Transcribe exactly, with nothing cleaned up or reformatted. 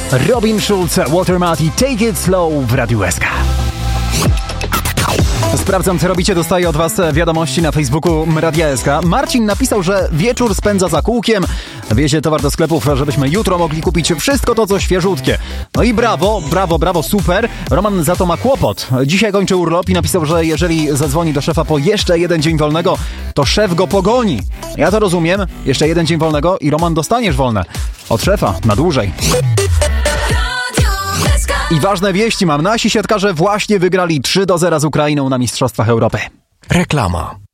Robin Schulz, Watermati, Take It Slow w Radiu S K. Sprawdzam, co robicie, dostaję od was wiadomości na Facebooku Radia S K. Marcin napisał, że wieczór spędza za kółkiem, wiezie towar do sklepów, żebyśmy jutro mogli kupić wszystko to, co świeżutkie. No i brawo, brawo, brawo, super. Roman za to ma kłopot. Dzisiaj kończy urlop i napisał, że jeżeli zadzwoni do szefa po jeszcze jeden dzień wolnego, to szef go pogoni. Ja to rozumiem, jeszcze jeden dzień wolnego i Roman, dostaniesz wolne od szefa na dłużej. I ważne wieści mam. Nasi siatkarze właśnie wygrali trzy do zera z Ukrainą na Mistrzostwach Europy. Reklama.